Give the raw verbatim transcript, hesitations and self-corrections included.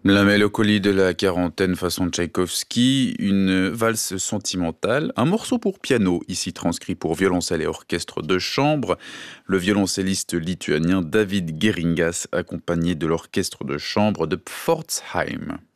La mélancolie de la quarantaine façon Tchaïkovski, une valse sentimentale, un morceau pour piano, ici transcrit pour violoncelle et orchestre de chambre. Le violoncelliste lituanien David Geringas, accompagné de l'orchestre de chambre de Pforzheim.